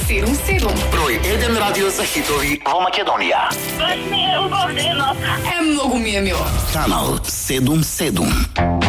7-7. Broj 1 radio za hitovi во Македонија. Многу ми е мило. Канал 7-7.